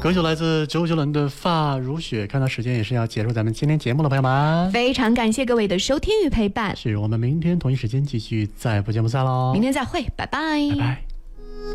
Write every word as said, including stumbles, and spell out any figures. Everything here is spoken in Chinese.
歌曲来自周杰伦的《发如雪》。看到时间也是要结束咱们今天节目了，朋友们， 非常感谢各位的收听与陪伴， 是我们明天同一时间继续再不见不散喽。 明天再会，拜拜， 拜拜。